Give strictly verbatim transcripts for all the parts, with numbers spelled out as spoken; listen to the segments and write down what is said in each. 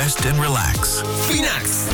rest and relax. Finax!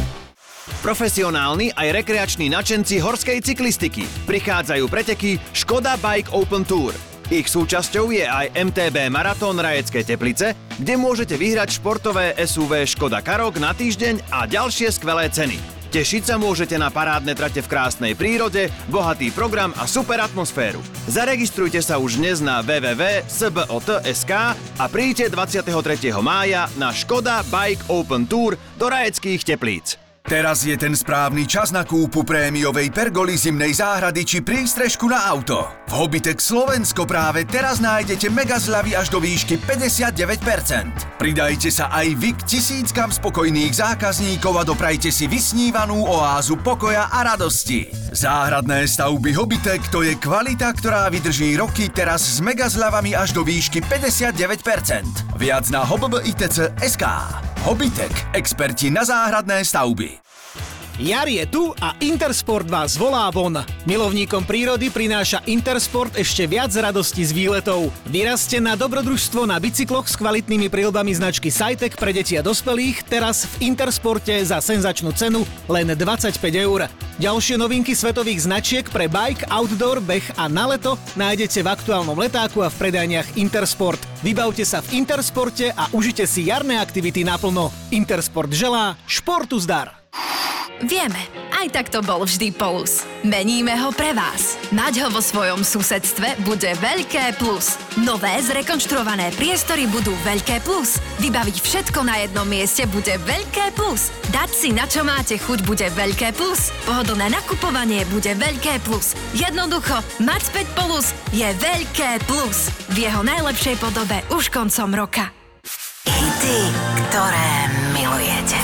Profesionálni aj rekreační nadšenci horskej cyklistiky. Prichádzajú preteky Škoda Bike Open Tour. Ich súčasťou je aj em té bé Maratón Rajecké Teplice, kde môžete vyhrať športové es ú vé Škoda Karoq na týždeň a ďalšie skvelé ceny. Tešiť sa môžete na parádne trate v krásnej prírode, bohatý program a super atmosféru. Zaregistrujte sa už dnes na w w w bodka s b o t bodka es ká a príďte dvadsiateho tretieho mája na Škoda Bike Open Tour do Rajeckých Teplíc. Teraz je ten správny čas na kúpu prémiovej pergoly zimnej záhrady či prístrežku na auto. V Hobitech Slovensko práve teraz nájdete mega zľavy až do výšky päťdesiatdeväť percent. Pridajte sa aj vy k tisíckam spokojných zákazníkov a doprajte si vysnívanú oázu pokoja a radosti. Záhradné stavby Hobitech, to je kvalita, ktorá vydrží roky, teraz s mega zľavami až do výšky päťdesiatdeväť percent. Viac na hobitec bodka es ká. Hobitech, experti na záhradné stavby. Jar je tu a Intersport vás volá von. Milovníkom prírody prináša Intersport ešte viac radosti z výletov. Vyrazte na dobrodružstvo na bicykloch s kvalitnými príľbami značky Cytec pre deti a dospelých teraz v Intersporte za senzačnú cenu len dvadsaťpäť eur. Ďalšie novinky svetových značiek pre bike, outdoor, beh a na leto nájdete v aktuálnom letáku a v predajniach Intersport. Vybavte sa v Intersporte a užite si jarné aktivity naplno. Intersport želá športu zdar. Vieme, aj tak to bol vždy Polus. Meníme ho pre vás. Mať ho vo svojom susedstve bude veľké plus. Nové zrekonštruované priestory budú veľké plus. Vybaviť všetko na jednom mieste bude veľké plus. Dať si na čo máte chuť bude veľké plus. Pohodlné nakupovanie bude veľké plus. Jednoducho, mať späť Polus je veľké plus. V jeho najlepšej podobe už koncom roka. Hity, ktoré milujete.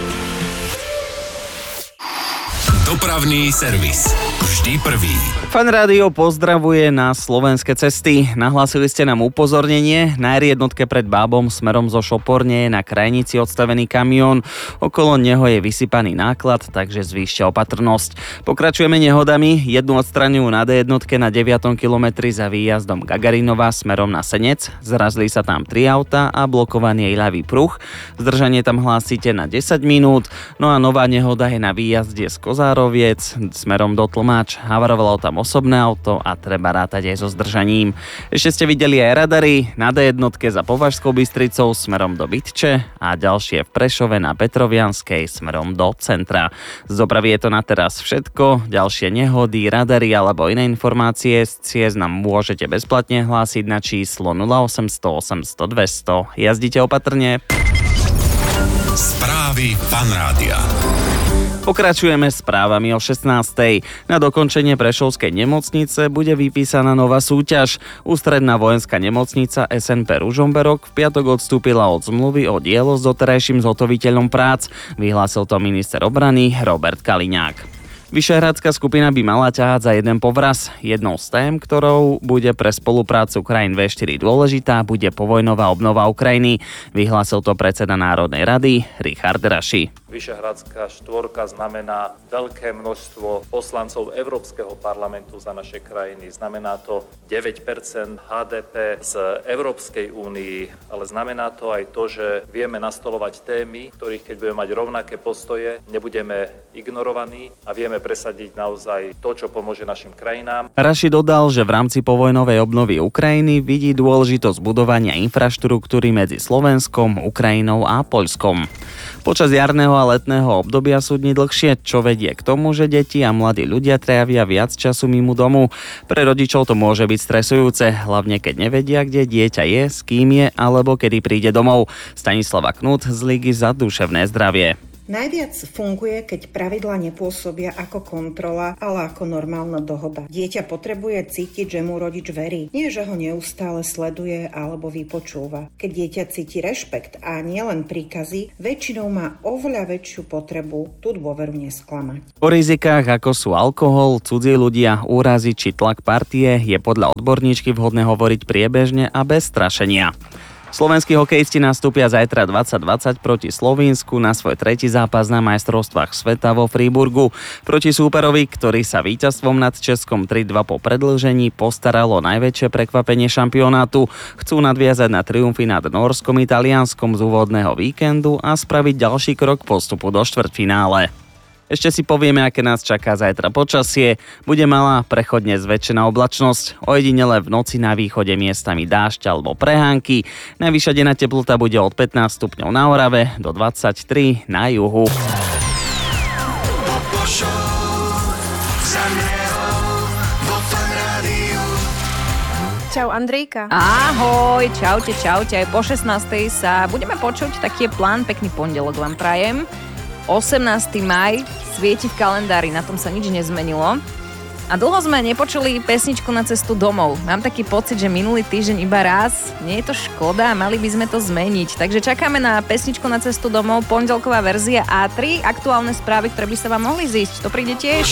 Dopravný servis. Vždy prvý. Fan Rádio pozdravuje na slovenské cesty. Nahlásili ste nám upozornenie. Na er jednotke pred Bábom smerom zo Šoporne je na krajnici odstavený kamión. Okolo neho je vysypaný náklad, takže zvýšte opatrnosť. Pokračujeme nehodami. Jednu odstraňujú na dé jednotke na deviatom kilometri za výjazdom Gagarinova smerom na Senec. Zrazili sa tam tri auta a blokovaný je ľavý pruh. Zdržanie tam hlásite na desať minút. No a nová nehoda je na výjazde z Kozároviec smerom do Tlmač. Havarovalo tam osobné auto a treba rátať aj so zdržaním. Ešte ste videli aj radary na dé jednotke za Považskou Bystricou smerom do Bytče a ďalšie v Prešove na Petrovianskej smerom do centra. Z dopravy je to na teraz všetko. Ďalšie nehody, radary alebo iné informácie z ciest nám môžete bezplatne hlásiť na číslo nula osemsto osemsto dvesto. Jazdite opatrne. Správy Fan Rádia. Pokračujeme správami o šestnástej. Na dokončenie Prešovskej nemocnice bude vypísaná nová súťaž. Ústredná vojenská nemocnica es en pé Ružomberok v piatok odstúpila od zmluvy o dielo s doterajším zhotoviteľom prác. Vyhlásil to minister obrany Robert Kaliňák. Vyšehradská skupina by mala ťahať za jeden povraz. Jednou z tém, ktorou bude pre spoluprácu krajín vé štyri dôležitá, bude povojnová obnova Ukrajiny. Vyhlásil to predseda Národnej rady Richard Raši. Vyšehradská štvorka znamená veľké množstvo poslancov Európskeho parlamentu za naše krajiny. Znamená to deväť percent há dé pé z Európskej únii, ale znamená to aj to, že vieme nastolovať témy, ktorých keď budeme mať rovnaké postoje, nebudeme ignorovaní a vieme presadiť naozaj to, čo pomôže našim krajinám. Raši dodal, že v rámci povojnovej obnovy Ukrajiny vidí dôležitosť budovania infraštruktúry medzi Slovenskom, Ukrajinou a Poľskom. Počas jarného a letného obdobia sú dni dlhšie, čo vedie k tomu, že deti a mladí ľudia trávia viac času mimo domu. Pre rodičov to môže byť stresujúce, hlavne keď nevedia, kde dieťa je, s kým je alebo kedy príde domov. Stanislava Knut z Ligy za duševné zdravie. Najviac funguje, keď pravidlá nepôsobia ako kontrola, ale ako normálna dohoda. Dieťa potrebuje cítiť, že mu rodič verí, nie že ho neustále sleduje alebo vypočúva. Keď dieťa cíti rešpekt a nielen príkazy, väčšinou má oveľa väčšiu potrebu tú dôveru nesklamať. O rizikách, ako sú alkohol, cudzí ľudia, úrazy či tlak partie, je podľa odborníčky vhodné hovoriť priebežne a bez strašenia. Slovenskí hokejisti nastúpia zajtra dvadsať dvadsať proti Slovinsku na svoj tretí zápas na majstrovstvách sveta vo Freiburgu. Proti súperovi, ktorý sa víťazstvom nad Českom tri dva po predĺžení postaralo najväčšie prekvapenie šampionátu. Chcú nadviazať na triumfy nad Nórskom i Talianskom z úvodného víkendu a spraviť ďalší krok postupu do štvrťfinále. Ešte si povieme, aké nás čaká zajtra počasie. Bude malá, prechodne zväčšená oblačnosť. Ojedinele v noci na východe miestami dážď alebo prehánky. Najvyššia denná teplota bude od pätnásť stupňov na Orave do dvadsaťtri na juhu. Čau Andrejka. Ahoj, čaute, čaute. Aj po šestnástej sa budeme počuť, taký je plán, pekný pondelok vám prajem. osemnásteho mája svieti v kalendári, na tom sa nič nezmenilo. A dlho sme nepočuli pesničku na cestu domov. Mám taký pocit, že minulý týždeň iba raz. Nie je to škoda, mali by sme to zmeniť. Takže čakáme na pesničku na cestu domov, pondelková verzia á tri, aktuálne správy, ktoré by sa vám mohli zísť. To príde tiež.